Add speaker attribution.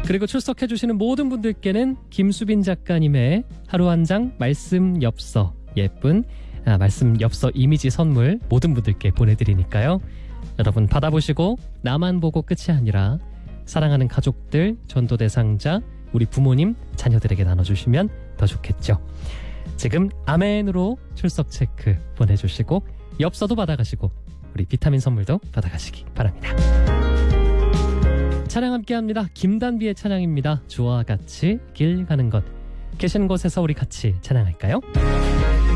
Speaker 1: 그리고 출석해 주시는 모든 분들께는 김수빈 작가님의 하루 한 장 말씀 엽서, 예쁜 말씀 엽서 이미지 선물 모든 분들께 보내드리니까요. 여러분 받아보시고 나만 보고 끝이 아니라 사랑하는 가족들, 전도 대상자, 우리 부모님, 자녀들에게 나눠주시면 더 좋겠죠. 지금 아멘으로 출석 체크 보내주시고 엽서도 받아가시고 우리 비타민 선물도 받아가시기 바랍니다. 찬양 함께합니다. 김단비의 찬양입니다. 주와 같이 길 가는 것. 계신 곳에서 우리 같이 찬양할까요?